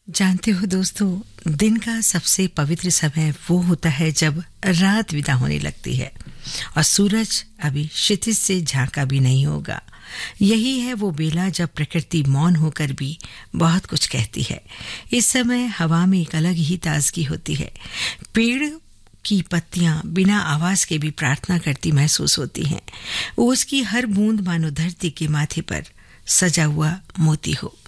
जानते हो दोस्तों, दिन का सबसे पवित्र समय वो होता है जब रात विदा होने लगती है और सूरज अभी क्षितिज से झांका भी नहीं होगा। यही है वो बेला जब प्रकृति मौन होकर भी बहुत कुछ कहती है। इस समय हवा में एक अलग ही ताजगी होती है। पेड़ की पत्तियां बिना आवाज के भी प्रार्थना करती महसूस होती हैं। ओस की हर बूंद मानो धरती के माथे पर सजा हुआ मोती हो।